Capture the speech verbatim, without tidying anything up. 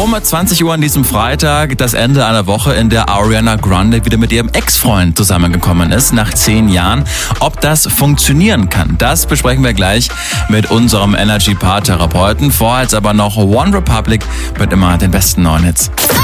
Um zwanzig Uhr an diesem Freitag, das Ende einer Woche, in der Ariana Grande wieder mit ihrem Ex-Freund zusammengekommen ist, nach zehn Jahren. Ob das funktionieren kann, das besprechen wir gleich mit unserem Energy-Paar-Therapeuten. Vorher jetzt aber noch One Republic mit immer den besten neuen Hits.